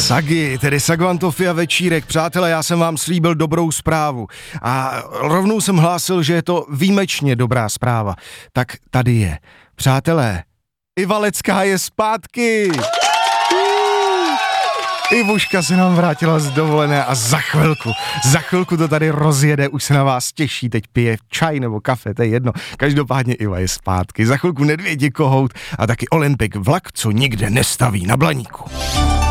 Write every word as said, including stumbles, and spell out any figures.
Sagi, tedy Sagvantofia večírek. Přátelé, já jsem vám slíbil dobrou zprávu a rovnou jsem hlásil, že je to výjimečně dobrá zpráva. Tak tady je. Přátelé, Iva Lecká je zpátky! Ivuška se nám vrátila z dovolené a za chvilku, za chvilku to tady rozjede, už se na vás těší, teď pije čaj nebo kafe, to je jedno. Každopádně Iva je zpátky, za chvilku Nedvědi kohout a taky Olympik, vlak, co nikde nestaví na Blaníku.